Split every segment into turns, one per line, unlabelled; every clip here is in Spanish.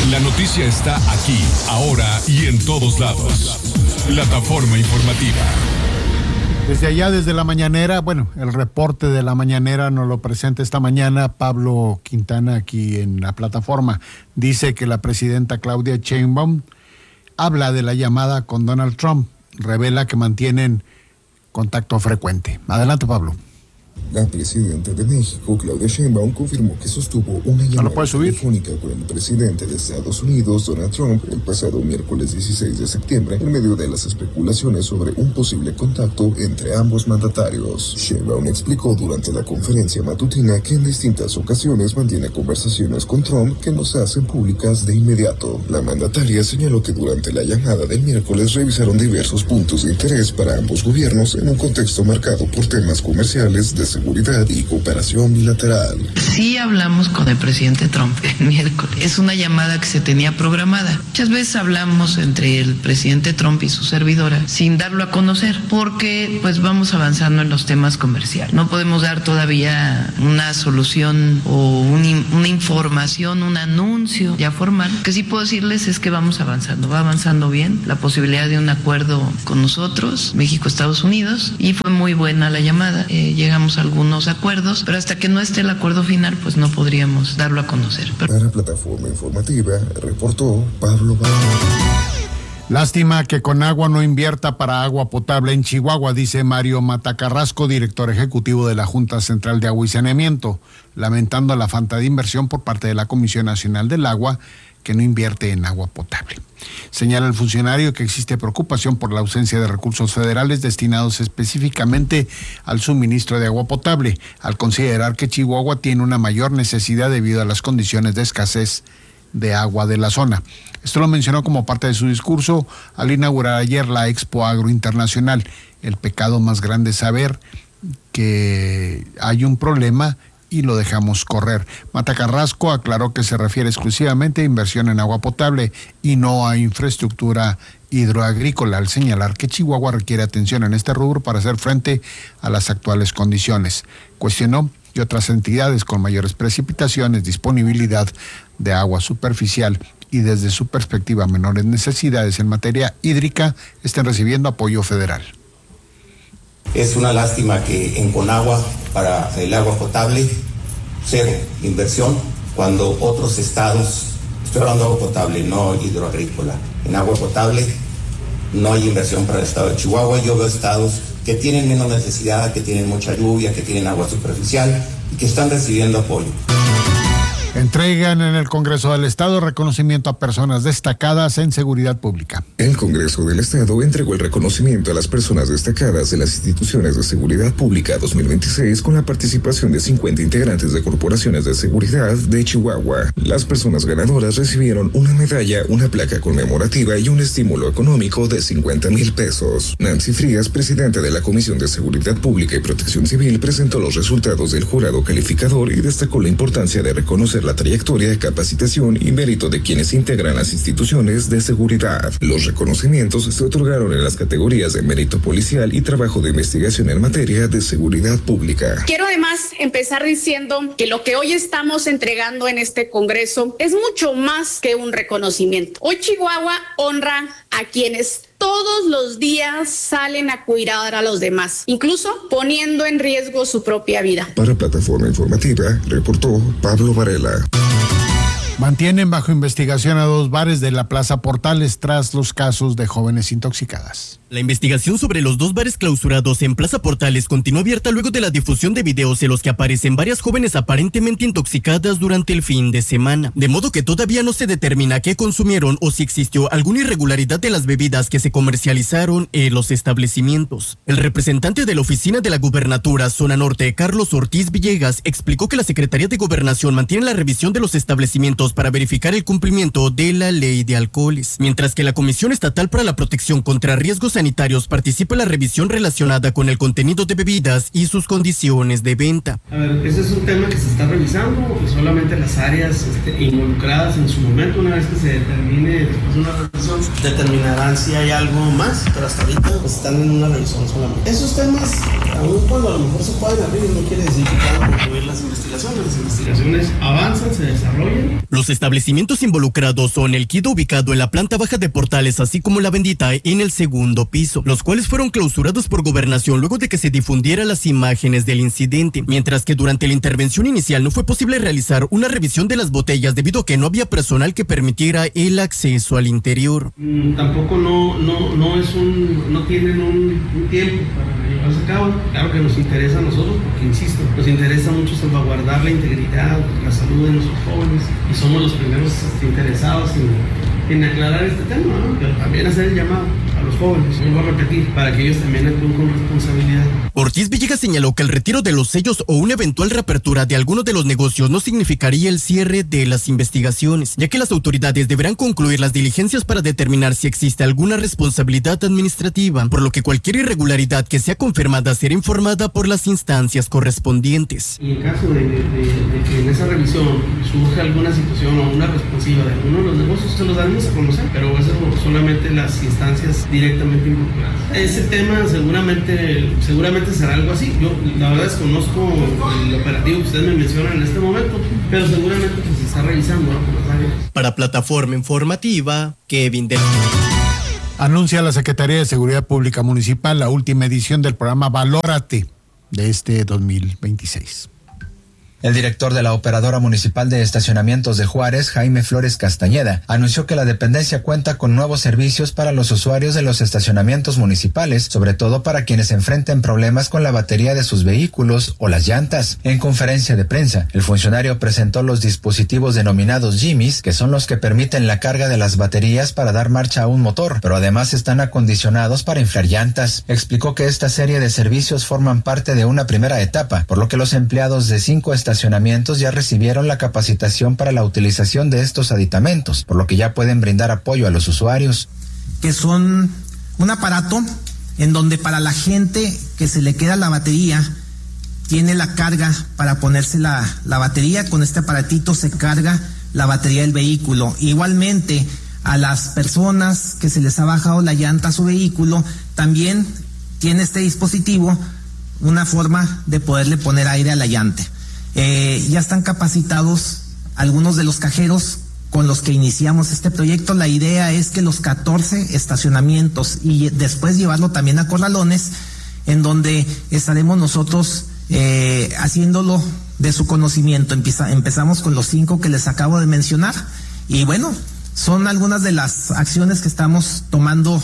La noticia está aquí, ahora y en todos lados. Plataforma informativa.
Desde allá, desde la mañanera, el reporte de la mañanera nos lo presenta esta mañana Pablo Quintana aquí en la plataforma. Dice que la presidenta Claudia Sheinbaum habla de la llamada con Donald Trump. Revela que mantienen contacto frecuente. Adelante, Pablo.
La presidenta de México, Claudia Sheinbaum, confirmó que sostuvo una llamada telefónica con el presidente de Estados Unidos, Donald Trump, el pasado miércoles 16 de septiembre, en medio de las especulaciones sobre un posible contacto entre ambos mandatarios. Sheinbaum explicó durante la conferencia matutina que en distintas ocasiones mantiene conversaciones con Trump que no se hacen públicas de inmediato. La mandataria señaló que durante la llamada del miércoles revisaron diversos puntos de interés para ambos gobiernos en un contexto marcado por temas comerciales, de seguridad y cooperación bilateral.
Sí hablamos con el presidente Trump el miércoles. Es una llamada que se tenía programada. Muchas veces hablamos entre el presidente Trump y su servidora sin darlo a conocer, porque pues vamos avanzando en los temas comerciales. No podemos dar todavía una solución o una información, un anuncio ya formal. Lo que sí puedo decirles es que vamos avanzando. Va avanzando bien la posibilidad de un acuerdo con nosotros, México, Estados Unidos, y fue muy buena la llamada. Llegamos a algunos acuerdos, pero hasta que no esté el acuerdo final, pues no podríamos darlo a conocer.
Para Plataforma Informativa, reportó Pablo Varela.
Lástima que Conagua no invierta para agua potable en Chihuahua, dice Mario Mata Carrasco, director ejecutivo de la Junta Central de Agua y Saneamiento, lamentando la falta de inversión por parte de la Comisión Nacional del Agua, que no invierte en agua potable. Señala el funcionario que existe preocupación por la ausencia de recursos federales destinados específicamente al suministro de agua potable, al considerar que Chihuahua tiene una mayor necesidad debido a las condiciones de escasez de agua de la zona. Esto lo mencionó como parte de su discurso al inaugurar ayer la Expo Agro Internacional. El pecado más grande es saber que hay un problema y lo dejamos correr. Mata Carrasco aclaró que se refiere exclusivamente a inversión en agua potable y no a infraestructura hidroagrícola, al señalar que Chihuahua requiere atención en este rubro para hacer frente a las actuales condiciones. Cuestionó que otras entidades con mayores precipitaciones, disponibilidad de agua superficial y desde su perspectiva menores necesidades en materia hídrica estén recibiendo apoyo federal.
Es una lástima que en Conagua, para el agua potable, cero inversión, cuando otros estados, estoy hablando de agua potable, no hidroagrícola, en agua potable no hay inversión para el estado de Chihuahua. Yo veo estados que tienen menos necesidad, que tienen mucha lluvia, que tienen agua superficial y que están recibiendo apoyo.
Entregan en el Congreso del Estado reconocimiento a personas destacadas en seguridad pública.
El Congreso del Estado entregó el reconocimiento a las personas destacadas de las instituciones de seguridad pública 2026 con la participación de 50 integrantes de corporaciones de seguridad de Chihuahua. Las personas ganadoras recibieron una medalla, una placa conmemorativa y un estímulo económico de 50,000 pesos. Nancy Frías, presidenta de la Comisión de Seguridad Pública y Protección Civil, presentó los resultados del jurado calificador y destacó la importancia de reconocer la trayectoria, capacitación y mérito de quienes integran las instituciones de seguridad. Los reconocimientos se otorgaron en las categorías de mérito policial y trabajo de investigación en materia de seguridad pública.
Quiero además empezar diciendo que lo que hoy estamos entregando en este Congreso es mucho más que un reconocimiento. Hoy Chihuahua honra a quienes todos los días salen a cuidar a los demás, incluso poniendo en riesgo su propia vida.
Para Plataforma Informativa, reportó Pablo Varela.
Mantienen bajo investigación a 2 bares de la Plaza Portales tras los casos de jóvenes intoxicadas.
La investigación sobre los 2 bares clausurados en Plaza Portales continúa abierta luego de la difusión de videos en los que aparecen varias jóvenes aparentemente intoxicadas durante el fin de semana. De modo que todavía no se determina qué consumieron o si existió alguna irregularidad de las bebidas que se comercializaron en los establecimientos. El representante de la Oficina de la Gubernatura Zona Norte, Carlos Ortiz Villegas, explicó que la Secretaría de Gobernación mantiene la revisión de los establecimientos para verificar el cumplimiento de la ley de alcoholes, mientras que la Comisión Estatal para la Protección contra Riesgos Sanitarios participa en la revisión relacionada con el contenido de bebidas y sus condiciones de venta.
A ver, ese es un tema que se está revisando, solamente las áreas involucradas en su momento, una vez que se determine después de una revisión, revisión determinarán si hay algo más, pero hasta ahorita pues, están en una revisión solamente. Esos temas, aún cuando a lo mejor se pueden abrir, no quiere decir que puedan concluir las investigaciones avanzan, se desarrollan.
Los establecimientos involucrados son el Kido ubicado en la planta baja de Portales, así como la Bendita en el segundo piso, los cuales fueron clausurados por Gobernación luego de que se difundieran las imágenes del incidente, mientras que durante la intervención inicial no fue posible realizar una revisión de las botellas debido a que no había personal que permitiera el acceso al interior.
Tampoco no tienen un tiempo para llevarse a cabo. Claro que nos interesa a nosotros porque, insisto, nos interesa mucho salvaguardar la integridad, la salud de nuestros jóvenes y somos los primeros interesados en aclarar este tema, ¿no? Pero también hacer el llamado a los jóvenes, vuelvo a repetir, para que ellos también actúen con responsabilidad.
Ortiz Villegas señaló que el retiro de los sellos o una eventual reapertura de alguno de los negocios no significaría el cierre de las investigaciones, ya que las autoridades deberán concluir las diligencias para determinar si existe alguna responsabilidad administrativa, por lo que cualquier irregularidad que sea confirmada será informada por las instancias correspondientes.
Y en caso de que en esa revisión surja alguna situación o una responsiva de alguno de los negocios, se los daremos a conocer, pero eso solamente las instancias directamente involucradas. Ese tema seguramente será algo así. Yo la verdad desconozco el operativo que ustedes me mencionan en este momento, pero seguramente pues, se está revisando, ¿no?
Para Plataforma Informativa, Kevin del...
Anuncia la Secretaría de Seguridad Pública Municipal la última edición del programa Valórate de este 2026.
El director de la Operadora Municipal de Estacionamientos de Juárez, Jaime Flores Castañeda, anunció que la dependencia cuenta con nuevos servicios para los usuarios de los estacionamientos municipales, sobre todo para quienes enfrenten problemas con la batería de sus vehículos o las llantas. En conferencia de prensa, el funcionario presentó los dispositivos denominados Jimmys, que son los que permiten la carga de las baterías para dar marcha a un motor, pero además están acondicionados para inflar llantas. Explicó que esta serie de servicios forman parte de una primera etapa, por lo que los empleados de 5 estacionamientos ya recibieron la capacitación para la utilización de estos aditamentos, por lo que ya pueden brindar apoyo a los usuarios.
Que son un aparato en donde para la gente que se le queda la batería, tiene la carga para ponerse la batería. Con este aparatito se carga la batería del vehículo. Igualmente, a las personas que se les ha bajado la llanta a su vehículo, también tiene este dispositivo una forma de poderle poner aire a la llanta. Ya están capacitados algunos de los cajeros con los que iniciamos este proyecto. La idea es que los 14 estacionamientos y después llevarlo también a corralones, en donde estaremos nosotros haciéndolo de su conocimiento. Empezamos con los 5 que les acabo de mencionar y bueno, son algunas de las acciones que estamos tomando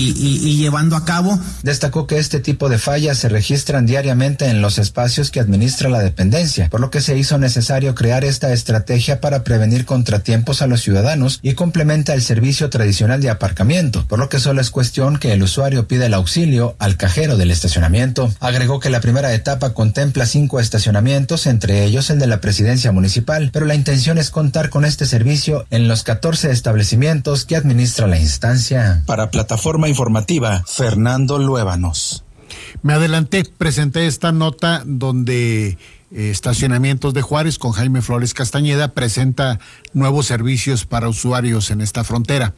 y llevando a cabo.
Destacó que este tipo de fallas se registran diariamente en los espacios que administra la dependencia, por lo que se hizo necesario crear esta estrategia para prevenir contratiempos a los ciudadanos y complementa el servicio tradicional de aparcamiento, por lo que solo es cuestión que el usuario pida el auxilio al cajero del estacionamiento. Agregó que la primera etapa contempla 5 estacionamientos, entre ellos el de la presidencia municipal, pero la intención es contar con este servicio en los 14 establecimientos que administra la instancia.
Para Plataforma Informativa, Fernando Luébanos.
Me adelanté, presenté esta nota donde Estacionamientos de Juárez con Jaime Flores Castañeda presenta nuevos servicios para usuarios en esta frontera.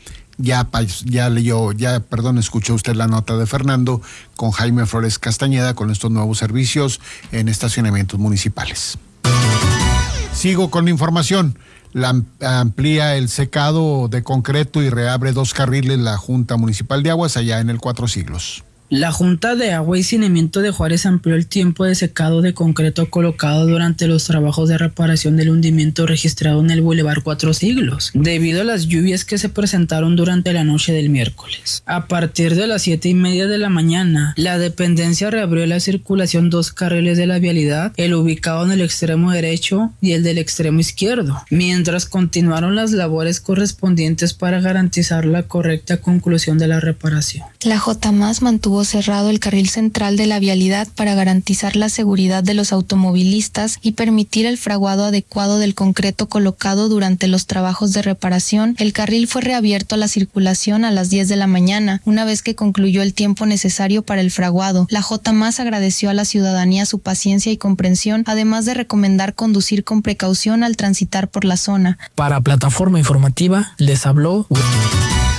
Escuchó usted la nota de Fernando con Jaime Flores Castañeda con estos nuevos servicios en estacionamientos municipales. Sigo con la información. Amplía el secado de concreto y reabre 2 carriles la Junta Municipal de Aguas allá en el 4 Siglos.
La Junta de Agua y Saneamiento de Juárez amplió el tiempo de secado de concreto colocado durante los trabajos de reparación del hundimiento registrado en el Boulevard 4 Siglos, debido a las lluvias que se presentaron durante la noche del miércoles. A partir de las 7:30 de la mañana, la dependencia reabrió la circulación 2 carriles de la vialidad, el ubicado en el extremo derecho y el del extremo izquierdo, mientras continuaron las labores correspondientes para garantizar la correcta conclusión de la reparación.
La JMAS mantuvo cerrado el carril central de la vialidad para garantizar la seguridad de los automovilistas y permitir el fraguado adecuado del concreto colocado durante los trabajos de reparación. El carril fue reabierto a la circulación a las 10 de la mañana, una vez que concluyó el tiempo necesario para el fraguado. La JMAS agradeció a la ciudadanía su paciencia y comprensión, además de recomendar conducir con precaución al transitar por la zona.
Para Plataforma Informativa les habló.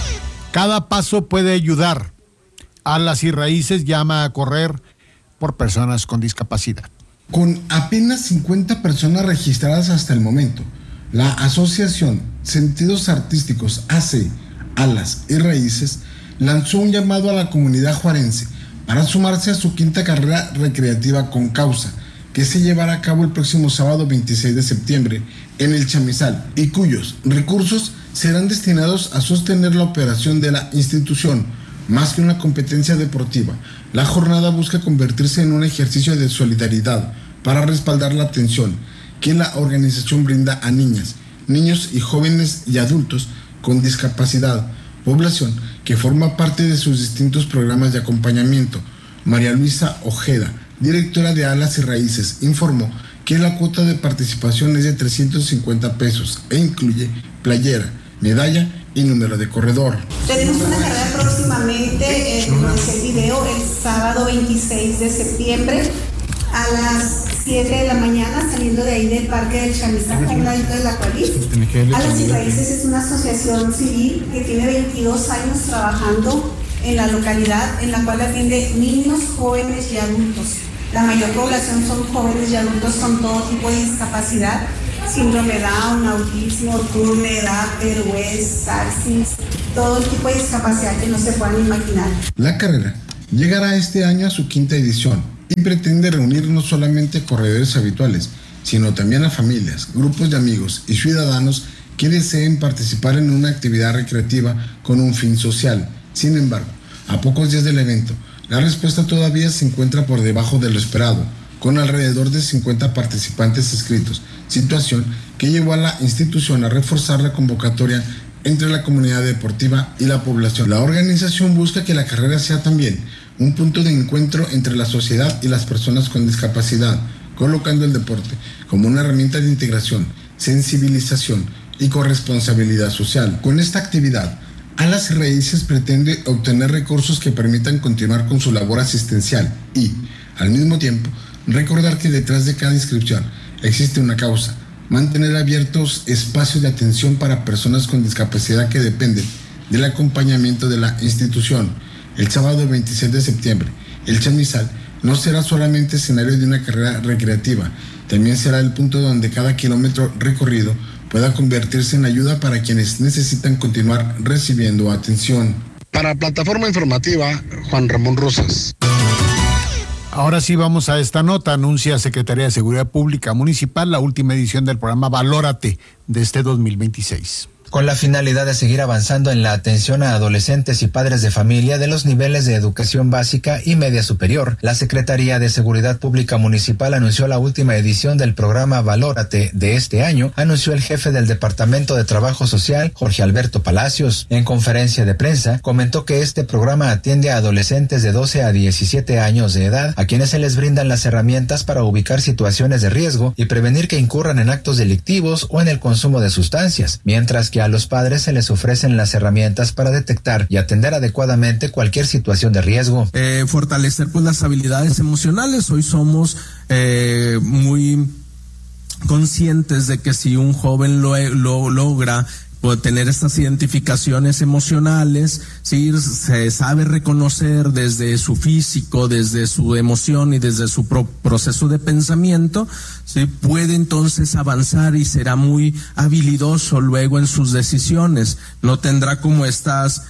Cada paso puede ayudar. Alas y Raíces llama a correr por personas con discapacidad.
Con apenas 50 personas registradas hasta el momento, la Asociación Sentidos Artísticos AC, Alas y Raíces lanzó un llamado a la comunidad juarense para sumarse a su quinta carrera recreativa con causa, que se llevará a cabo el próximo sábado 26 de septiembre en el Chamizal y cuyos recursos serán destinados a sostener la operación de la institución. Más que una competencia deportiva, la jornada busca convertirse en un ejercicio de solidaridad para respaldar la atención que la organización brinda a niñas, niños y jóvenes y adultos con discapacidad, población que forma parte de sus distintos programas de acompañamiento. María Luisa Ojeda, directora de Alas y Raíces, informó que la cuota de participación es de 350 pesos e incluye playera, medalla y número de corredor.
Tenemos una carrera próximamente, como decía el video, el sábado 26 de septiembre a las 7 de la mañana, saliendo de ahí del Parque del Chamizal, a un ladito de la Cualís. Alas y Raíces es una asociación civil que tiene 22 años trabajando en la localidad, en la cual atiende niños, jóvenes y adultos. La mayor población son jóvenes y adultos con todo tipo de discapacidad, síndrome Down, autismo, Turner, Asperger, West, Tarsis, todo el tipo de discapacidad que no se puedan imaginar.
La carrera llegará este año a su quinta edición y pretende reunir no solamente corredores habituales, sino también a familias, grupos de amigos y ciudadanos que deseen participar en una actividad recreativa con un fin social. Sin embargo, a pocos días del evento, la respuesta todavía se encuentra por debajo de lo esperado, con alrededor de 50 participantes inscritos, situación que llevó a la institución a reforzar la convocatoria entre la comunidad deportiva y la población. La organización busca que la carrera sea también un punto de encuentro entre la sociedad y las personas con discapacidad, colocando el deporte como una herramienta de integración, sensibilización y corresponsabilidad social. Con esta actividad, Alas y Raíces pretende obtener recursos que permitan continuar con su labor asistencial y, al mismo tiempo, recordar que detrás de cada inscripción existe una causa, mantener abiertos espacios de atención para personas con discapacidad que dependen del acompañamiento de la institución. El sábado 26 de septiembre, el Chamizal no será solamente escenario de una carrera recreativa, también será el punto donde cada kilómetro recorrido pueda convertirse en ayuda para quienes necesitan continuar recibiendo atención.
Para Plataforma Informativa, Juan Ramón Rosas.
Ahora sí vamos a esta nota. Anuncia Secretaría de Seguridad Pública Municipal la última edición del programa Valórate de este 2026.
Con la finalidad de seguir avanzando en la atención a adolescentes y padres de familia de los niveles de educación básica y media superior, la Secretaría de Seguridad Pública Municipal anunció la última edición del programa Valórate de este año, anunció el jefe del Departamento de Trabajo Social, Jorge Alberto Palacios. En conferencia de prensa, comentó que este programa atiende a adolescentes de 12 a 17 años de edad, a quienes se les brindan las herramientas para ubicar situaciones de riesgo y prevenir que incurran en actos delictivos o en el consumo de sustancias, mientras que a los padres se les ofrecen las herramientas para detectar y atender adecuadamente cualquier situación de riesgo.
Fortalecer pues las habilidades emocionales. Hoy somos muy conscientes de que si un joven lo logra tener estas identificaciones emocionales, ¿sí? Se sabe reconocer desde su físico, desde su emoción y desde su proceso de pensamiento, ¿sí? Puede entonces avanzar y será muy habilidoso luego en sus decisiones. No tendrá como estas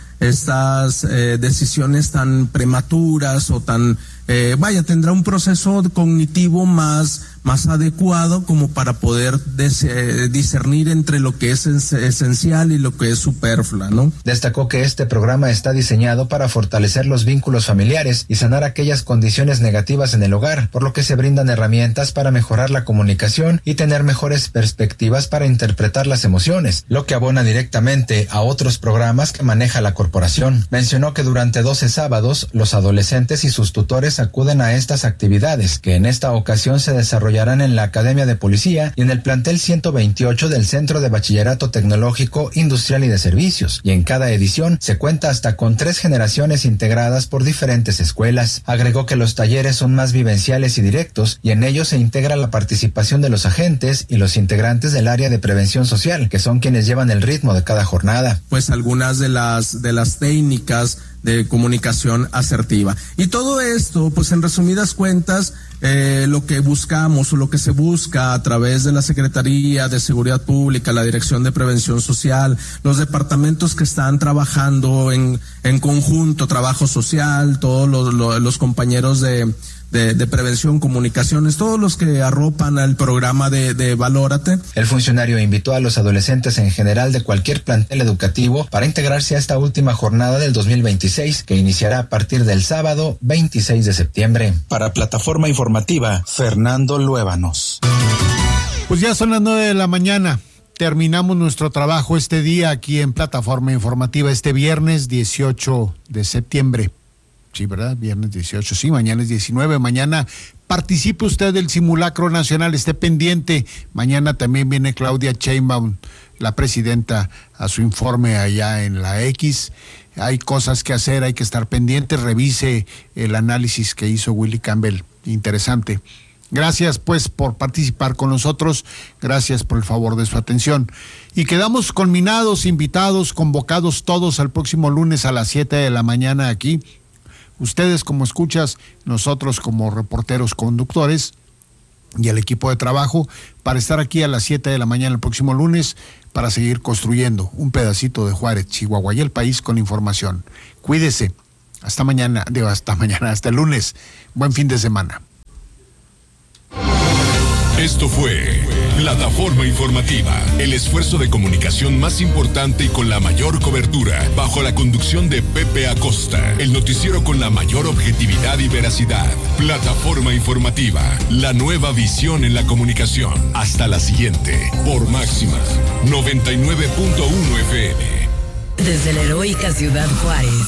decisiones tan prematuras o tan tendrá un proceso cognitivo más adecuado como para poder discernir entre lo que es esencial y lo que es superfluo, ¿no?
Destacó que este programa está diseñado para fortalecer los vínculos familiares y sanar aquellas condiciones negativas en el hogar, por lo que se brindan herramientas para mejorar la comunicación y tener mejores perspectivas para interpretar las emociones, lo que abona directamente a otros programas que maneja la corporación. Mencionó que durante 12 sábados, los adolescentes y sus tutores acuden a estas actividades, que en esta ocasión se desarrollaron desarrollarán en la Academia de Policía y en el plantel 128 del Centro de Bachillerato Tecnológico, Industrial y de Servicios, y en cada edición se cuenta hasta con 3 generaciones integradas por diferentes escuelas. Agregó que los talleres son más vivenciales y directos, y en ellos se integra la participación de los agentes y los integrantes del área de prevención social, que son quienes llevan el ritmo de cada jornada.
Pues algunas de las técnicas de comunicación asertiva. Y todo esto, pues en resumidas cuentas, lo que buscamos o lo que se busca a través de la Secretaría de Seguridad Pública, la Dirección de Prevención Social, los departamentos que están trabajando en conjunto, trabajo social, todos los compañeros de prevención, comunicaciones, todos los que arropan al programa de Valórate.
El funcionario invitó a los adolescentes en general de cualquier plantel educativo para integrarse a esta última jornada del 2026, que iniciará a partir del sábado 26 de septiembre.
Para Plataforma Informativa, Fernando Luébanos.
Pues ya son las 9 de la mañana. Terminamos nuestro trabajo este día aquí en Plataforma Informativa, este viernes 18 de septiembre. Sí, ¿verdad? Viernes 18, sí, mañana es 19. Mañana participe usted del simulacro nacional, esté pendiente. Mañana también viene Claudia Sheinbaum, la presidenta, a su informe allá en la X. Hay cosas que hacer, hay que estar pendiente. Revise el análisis que hizo Willy Campbell, interesante. Gracias pues por participar con nosotros, gracias por el favor de su atención. Y quedamos conminados, invitados, convocados todos al próximo lunes a las 7 de la mañana aquí. Ustedes como escuchas, nosotros como reporteros conductores y el equipo de trabajo, para estar aquí a las 7 de la mañana el próximo lunes para seguir construyendo un pedacito de Juárez, Chihuahua y el país con información. Cuídese. Hasta mañana, hasta el lunes. Buen fin de semana.
Esto fue Plataforma Informativa, el esfuerzo de comunicación más importante y con la mayor cobertura, bajo la conducción de Pepe Acosta, el noticiero con la mayor objetividad y veracidad. Plataforma Informativa, la nueva visión en la comunicación. Hasta la siguiente, por Máxima 99.1 FM.
Desde la heroica ciudad Juárez,